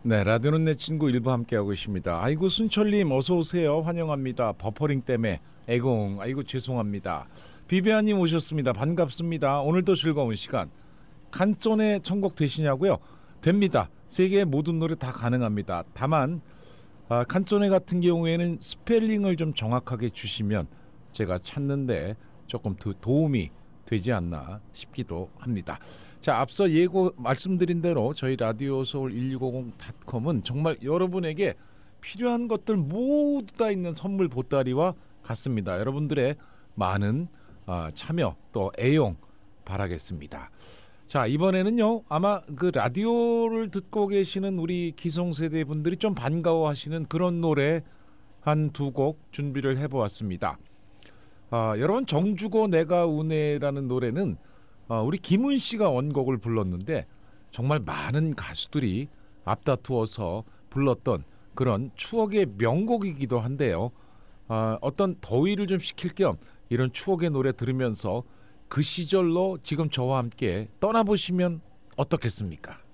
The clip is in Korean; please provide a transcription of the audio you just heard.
네, 라디오는 내 친구 일부 함께하고 있습니다. 아이고 순철님 어서 오세요. 환영합니다. 버퍼링 때문에 애공 아이고 죄송합니다. 비비아님 오셨습니다. 반갑습니다. 오늘도 즐거운 시간. 칸존에 천곡 되시냐고요? 됩니다. 세계의 모든 노래 다 가능합니다. 다만 칸존에 같은 경우에는 스펠링을 좀 정확하게 주시면 제가 찾는데 조금 더 도움이 되지 않나 싶기도 합니다. 자, 앞서 예고 말씀드린 대로 저희 라디오 서울 1650.com은 정말 여러분에게 필요한 것들 모두 다 있는 선물 보따리와 같습니다. 여러분들의 많은 참여 또 애용 바라겠습니다. 자, 이번에는요 아마 그 라디오를 듣고 계시는 우리 기성세대 분들이 좀 반가워하시는 그런 노래 한 두 곡 준비를 해보았습니다. 여러분, 정주고 내가 우네라는 노래는 우리 김훈 씨가 원곡을 불렀는데 정말 많은 가수들이 앞다투어서 불렀던 그런 추억의 명곡이기도 한데요. 어떤 더위를 좀 식힐 겸 이런 추억의 노래 들으면서 그 시절로 지금 저와 함께 떠나보시면 어떻겠습니까?